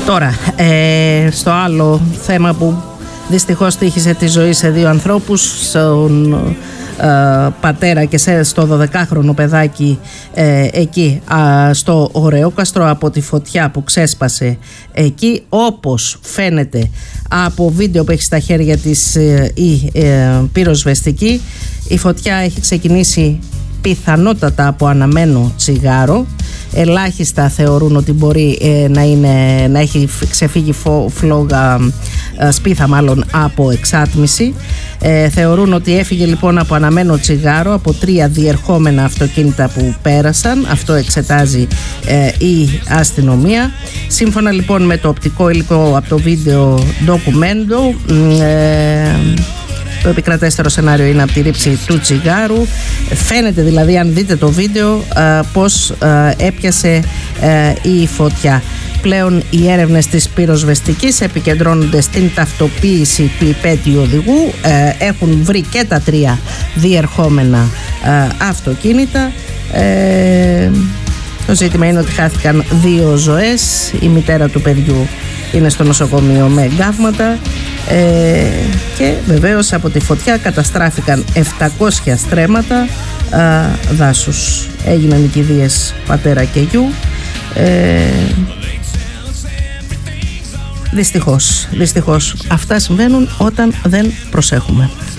Τώρα, στο άλλο θέμα που δυστυχώς τύχησε τη ζωή σε δύο ανθρώπους, στον πατέρα και στο 12χρονο παιδάκι εκεί στο Ωρεόκαστρο, από τη φωτιά που ξέσπασε εκεί, όπως φαίνεται από βίντεο που έχει στα χέρια της η πυροσβεστική. Η φωτιά έχει ξεκινήσει πιθανότατα από αναμένο τσιγάρο. Ελάχιστα θεωρούν ότι μπορεί να έχει ξεφύγει σπίθα μάλλον από εξάτμιση. Θεωρούν ότι έφυγε λοιπόν από αναμένο τσιγάρο από 3 διερχόμενα αυτοκίνητα που πέρασαν. Αυτό εξετάζει η αστυνομία. Σύμφωνα λοιπόν με το οπτικό υλικό από το βίντεο ντοκουμέντο, το επικρατέστερο σενάριο είναι από τη ρήψη του τσιγάρου. Φαίνεται δηλαδή, αν δείτε το βίντεο, πως έπιασε η φωτιά. Πλέον οι έρευνες της πυροσβεστικής επικεντρώνονται στην ταυτοποίηση του υπέτειου οδηγού. Έχουν βρει και τα 3 διερχόμενα αυτοκίνητα. Το ζήτημα είναι ότι χάθηκαν 2 ζωές. Η μητέρα του παιδιού είναι στο νοσοκομείο με εγκάβματα. Και βεβαίως από τη φωτιά καταστράφηκαν 700 στρέμματα δάσους. Έγιναν οι κηδείες πατέρα και γιου. Δυστυχώς αυτά συμβαίνουν όταν δεν προσέχουμε.